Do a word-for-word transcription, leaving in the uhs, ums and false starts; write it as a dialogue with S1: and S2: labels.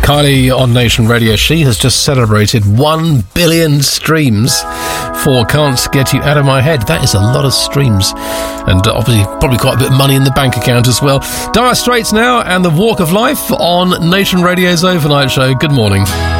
S1: Kylie on Nation Radio. She has just celebrated one billion streams for Can't Get You Out of My Head. That is a lot of streams. And obviously, probably quite a bit of money in the bank account as well. Dire Straits now and The Walk of Life on Nation Radio's Overnight Show. Good morning.